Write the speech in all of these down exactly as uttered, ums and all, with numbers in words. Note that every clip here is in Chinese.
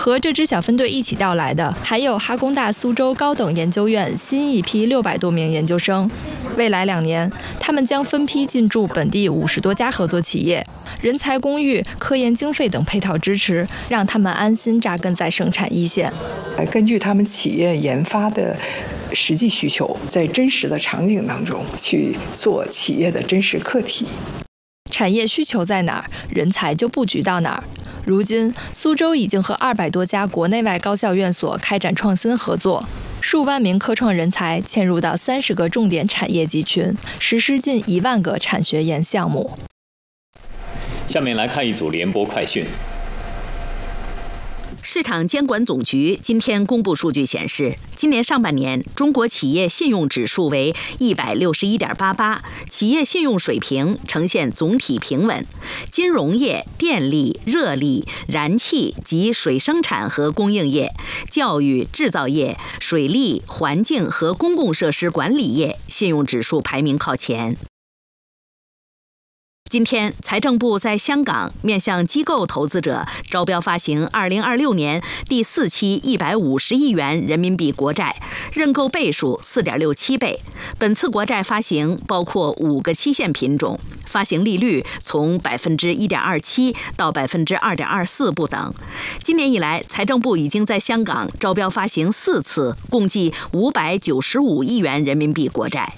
和这支小分队一起到来的，还有哈工大苏州高等研究院新一批六百多名研究生。未来两年，他们将分批进驻本地五十多家合作企业，人才公寓、科研经费等配套支持，让他们安心扎根在生产一线。 根据他们企业研发的实际需求，在真实的场景当中去做企业的真实课题。 产业需求在哪儿，人才就布局到哪儿。如今，苏州已经和二百多家国内外高校院所开展创新合作，数万名科创人才嵌入到三十个重点产业集群，实施近一万个产学研项目。 下面来看一组联播快讯。 市场监管总局今天公布数据显示，今年上半年中国企业信用指数为一百六十一点八八，企业信用水平呈现总体平稳。金融业、电力、热力、燃气及水生产和供应业、教育、制造业、水利、环境和公共设施管理业信用指数排名靠前。今天，财政部在香港面向机构投资者招标发行二零二六年第四期一百五十亿元人民币国债，认购倍数四点六七倍。本次国债发行包括五个期限品种，发行利率从百分之一点二七到百分之二点二四不等。今年以来，财政部已经在香港招标发行四次，共计五百九十五亿元人民币国债。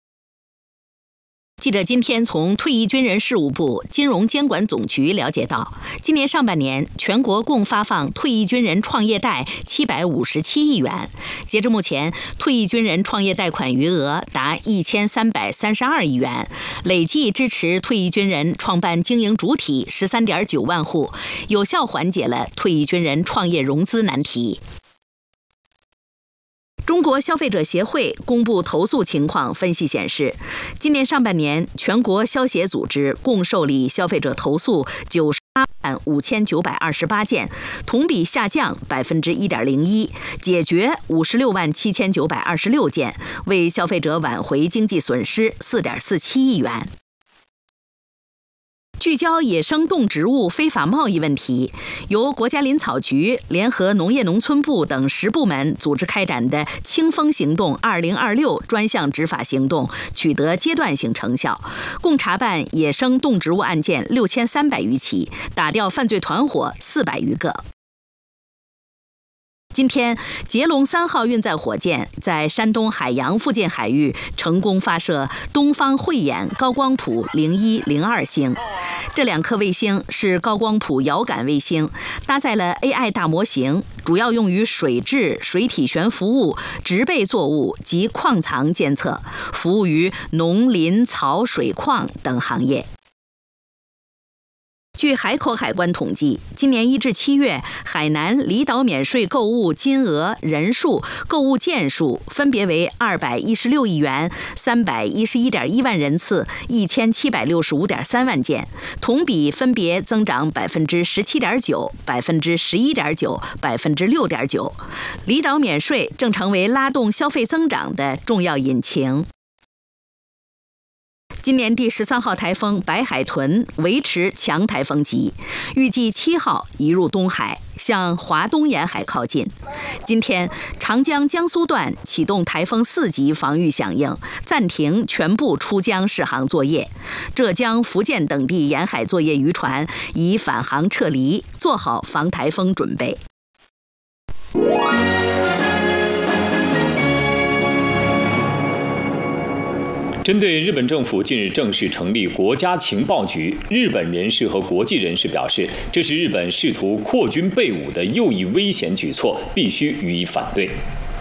记者今天从退役军人事务部金融监管总局了解到，今年上半年全国共发放退役军人创业贷七百五十七亿元。截至目前，退役军人创业贷款余额达一千三百三十二亿元，累计支持退役军人创办经营主体十三点九万户，有效缓解了退役军人创业融资难题。中国消费者协会公布投诉情况分析显示，今年上半年全国消协组织共受理消费者投诉九十八万五千九百二十八件，同比下降百分之一点零一，解决五十六万七千九百二十六件，为消费者挽回经济损失四点四七亿元。聚焦野生动植物非法贸易问题，由国家林草局联合农业农村部等十部门组织开展的“清风行动二零二六”专项执法行动取得阶段性成效，共查办野生动植物案件六千三百余起，打掉犯罪团伙四百余个。今天，捷龙三号运载火箭在山东海洋附近海域成功发射东方慧眼高光谱零一零二星。这两颗卫星是高光谱遥感卫星，搭载了 A I 大模型，主要用于水质、水体悬浮物、植被作物及矿藏监测，服务于农林草水矿等行业。据海口海关统计，今年一至七月，海南离岛免税购物金额、人数、购物件数分别为二百一十六亿元、三百一十一点一万人次、一千七百六十五点三万件，同比分别增长百分之十七点九、百分之十一点九、百分之六点九。离岛免税正成为拉动消费增长的重要引擎。今年第十三号台风白海豚维持强台风级，预计七号移入东海，向华东沿海靠近。今天，长江江苏段启动台风四级防御响应，暂停全部出江试航作业。浙江、福建等地沿海作业渔船已返航撤离，做好防台风准备。 针对日本政府近日正式成立国家情报局，日本人士和国际人士表示，这是日本试图扩军备武的又一危险举措，必须予以反对。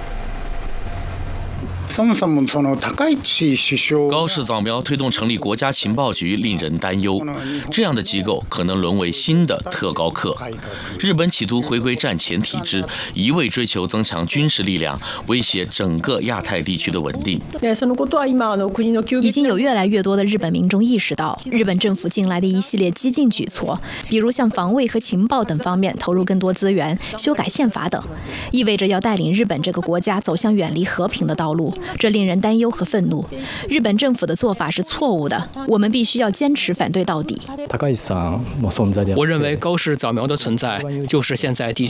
高市早苗推动成立国家情报局令人担忧，这样的机构可能沦为新的特高课。日本企图回归战前体制，一味追求增强军事力量，威胁整个亚太地区的稳定。 已经有越来越多的日本民众意识到，日本政府近来的一系列激进举措，比如向防卫和情报等方面投入更多资源、修改宪法等，意味着要带领日本这个国家走向远离和平的道路。这令人担忧和愤怒。日本政府的做法是错误的，我们必须要坚持反对到底。 我认为高市早苗的存在就是现在地区